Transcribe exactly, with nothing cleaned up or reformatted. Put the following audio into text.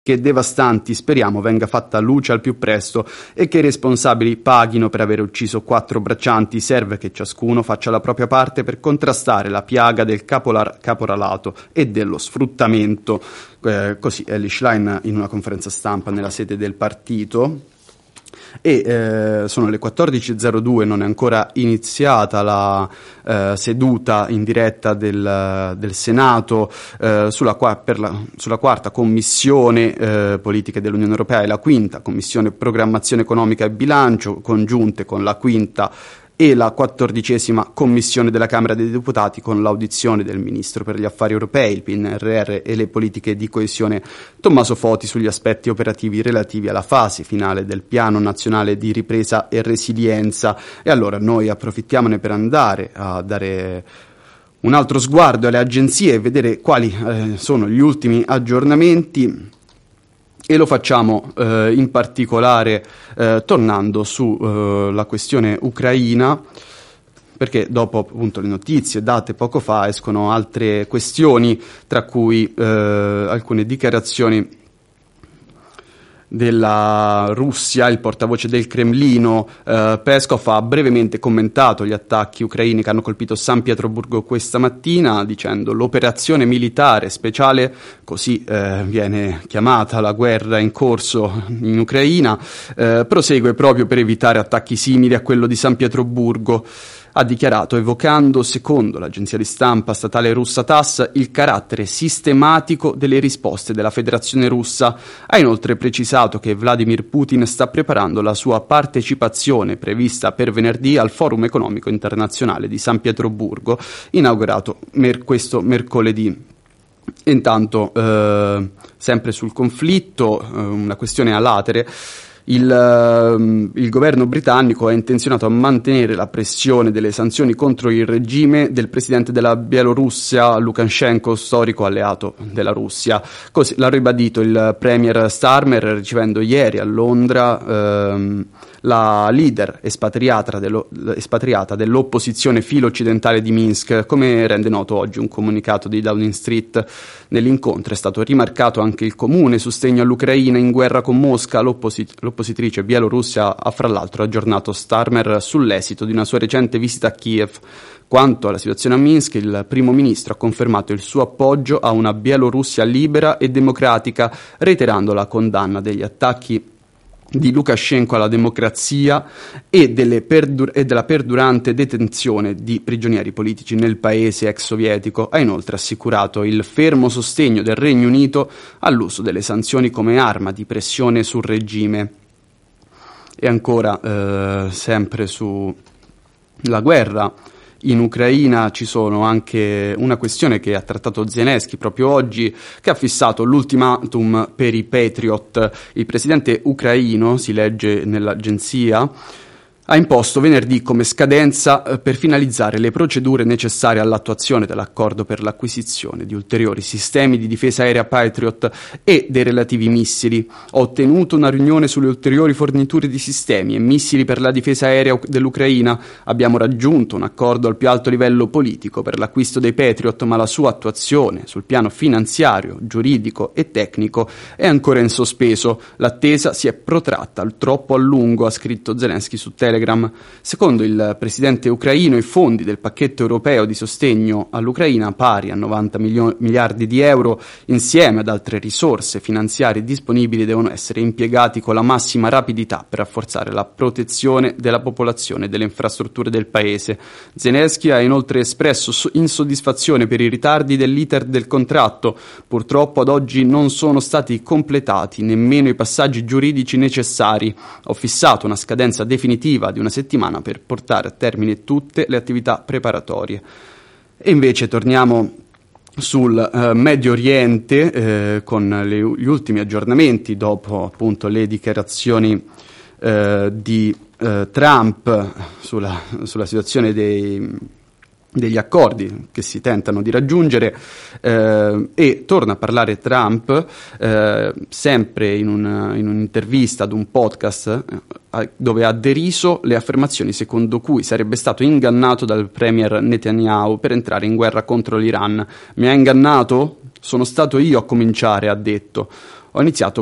che devastanti speriamo venga fatta luce al più presto e che i responsabili paghino per aver ucciso quattro braccianti. Serve che ciascuno faccia la propria parte per contrastare la piaga del capolar- caporalato e dello sfruttamento. Eh, così Elly Schlein in una conferenza stampa nella sede del partito. E eh, sono le quattordici e zero due, non è ancora iniziata la eh, seduta in diretta del, del Senato eh, sulla, qua, per la, sulla quarta commissione eh, politiche dell'Unione Europea e la quinta commissione programmazione economica e bilancio, congiunte con la quinta e la quattordicesima commissione della Camera dei Deputati, con l'audizione del Ministro per gli Affari Europei, il P N R R e le politiche di coesione Tommaso Foti sugli aspetti operativi relativi alla fase finale del Piano Nazionale di Ripresa e Resilienza. E allora noi approfittiamone per andare a dare un altro sguardo alle agenzie e vedere quali eh, sono gli ultimi aggiornamenti. E lo facciamo eh, in particolare eh, tornando sulla eh, questione ucraina, perché dopo appunto le notizie date poco fa escono altre questioni, tra cui eh, alcune dichiarazioni della Russia. Il portavoce del Cremlino eh, Peskov ha brevemente commentato gli attacchi ucraini che hanno colpito San Pietroburgo questa mattina, dicendo: l'operazione militare speciale, così eh, viene chiamata la guerra in corso in Ucraina, eh, prosegue proprio per evitare attacchi simili a quello di San Pietroburgo. Ha dichiarato, evocando, secondo l'agenzia di stampa statale russa TASS, il carattere sistematico delle risposte della Federazione Russa. Ha inoltre precisato che Vladimir Putin sta preparando la sua partecipazione prevista per venerdì al Forum Economico Internazionale di San Pietroburgo, inaugurato mer- questo mercoledì. Intanto, eh, sempre sul conflitto, eh, una questione a latere. Il, uh, il governo britannico è intenzionato a mantenere la pressione delle sanzioni contro il regime del presidente della Bielorussia, Lukashenko, storico alleato della Russia. Così l'ha ribadito il premier Starmer, ricevendo ieri a Londra uh, la leader espatriata, dello, espatriata dell'opposizione filo-occidentale di Minsk. Come rende noto oggi un comunicato di Downing Street, nell'incontro è stato rimarcato anche il comune sostegno all'Ucraina in guerra con Mosca. L'opposi- l'oppositrice Bielorussia ha fra l'altro aggiornato Starmer sull'esito di una sua recente visita a Kiev. Quanto alla situazione a Minsk, il primo ministro ha confermato il suo appoggio a una Bielorussia libera e democratica, reiterando la condanna degli attacchi di Lukashenko alla democrazia e, delle perdur- e della perdurante detenzione di prigionieri politici nel paese ex sovietico. Ha inoltre assicurato il fermo sostegno del Regno Unito all'uso delle sanzioni come arma di pressione sul regime. E ancora, eh, sempre sulla guerra in Ucraina, ci sono anche una questione che ha trattato Zelensky proprio oggi, che ha fissato l'ultimatum per i Patriot. Il presidente ucraino, si legge nell'agenzia, ha imposto venerdì come scadenza eh, per finalizzare le procedure necessarie all'attuazione dell'accordo per l'acquisizione di ulteriori sistemi di difesa aerea Patriot e dei relativi missili. Ho ottenuto una riunione sulle ulteriori forniture di sistemi e missili per la difesa aerea dell'Ucraina. Abbiamo raggiunto un accordo al più alto livello politico per l'acquisto dei Patriot, ma la sua attuazione sul piano finanziario, giuridico e tecnico è ancora in sospeso. L'attesa si è protratta troppo a lungo, ha scritto Zelensky su Telegram. Secondo il presidente ucraino, i fondi del pacchetto europeo di sostegno all'Ucraina, pari a novanta milio- miliardi di euro, insieme ad altre risorse finanziarie disponibili, devono essere impiegati con la massima rapidità per rafforzare la protezione della popolazione e delle infrastrutture del paese. Zelensky ha inoltre espresso insoddisfazione per i ritardi dell'iter del contratto. Purtroppo ad oggi non sono stati completati nemmeno i passaggi giuridici necessari. Ho fissato una scadenza definitiva di una settimana per portare a termine tutte le attività preparatorie. E invece torniamo sul eh, Medio Oriente eh, con le, gli ultimi aggiornamenti dopo appunto le dichiarazioni eh, di eh, Trump sulla, sulla situazione dei degli accordi che si tentano di raggiungere, eh, e torna a parlare Trump eh, sempre in, un, in un'intervista ad un podcast eh, dove ha deriso le affermazioni secondo cui sarebbe stato ingannato dal premier Netanyahu per entrare in guerra contro l'Iran. Mi ha ingannato? Sono stato io a cominciare, ha detto. ho iniziato